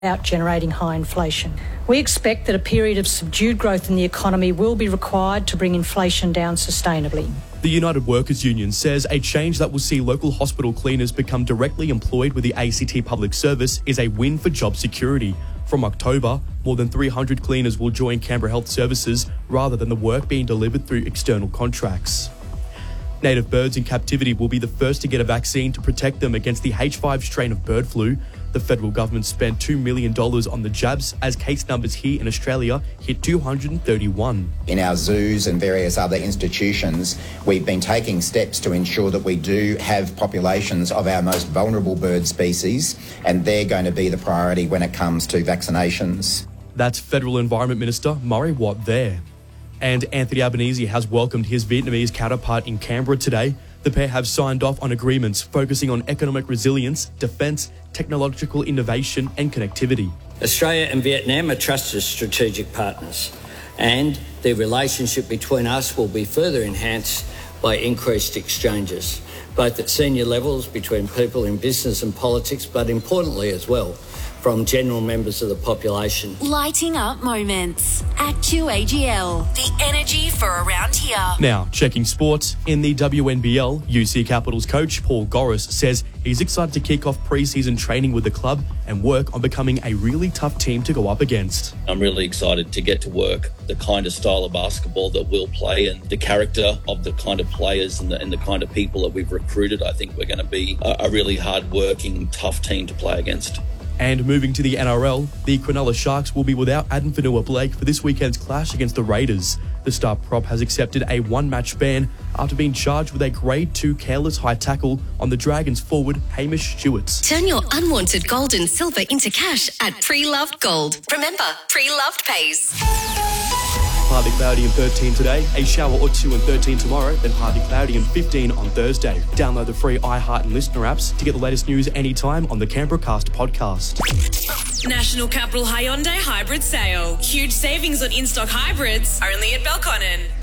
without generating high inflation. We expect that a period of subdued growth in the economy will be required to bring inflation down sustainably. The United Workers Union says a change that will see local hospital cleaners become directly employed with the ACT Public Service is a win for job security. From October, more than 300 cleaners will join Canberra Health Services rather than the work being delivered through external contracts. Native birds in captivity will be the first to get a vaccine to protect them against the H5 strain of bird flu. The federal government spent $2 million on the jabs as case numbers here in Australia hit 231. In our zoos and various other institutions, we've been taking steps to ensure that we do have populations of our most vulnerable bird species, and they're going to be the priority when it comes to vaccinations. That's Federal Environment Minister Murray Watt there. And Anthony Albanese has welcomed his Vietnamese counterpart in Canberra today. The pair have signed off on agreements focusing on economic resilience, defence, technological innovation and connectivity. Australia and Vietnam are trusted strategic partners, and the relationship between us will be further enhanced by increased exchanges, both at senior levels between people in business and politics, but importantly as well, from general members of the population. Lighting up moments. Actu-AGL. The energy for around here. Now, checking sports. In the WNBL, UC Capitals coach Paul Goris says he's excited to kick off pre-season training with the club and work on becoming a really tough team to go up against. I'm really excited to get to work the kind of style of basketball that we'll play and the character of the kind of players and the kind of people that we've recruited. I think we're going to be a really hard-working, tough team to play against. And moving to the NRL, the Cronulla Sharks will be without Adam Fanua-Blake for this weekend's clash against the Raiders. The star prop has accepted a one-match ban after being charged with a Grade 2 careless high tackle on the Dragons forward Hamish Stewart. Turn your unwanted gold and silver into cash at Pre-Loved Gold. Remember, Pre-Loved pays. Partly cloudy and 13 today, a shower or two and 13 tomorrow, then partly cloudy and 15 on Thursday. Download the free iHeart and Listener apps to get the latest news anytime on the Canberra Cast podcast. National Capital Hyundai Hybrid Sale. Huge savings on in-stock hybrids only at Belconnen.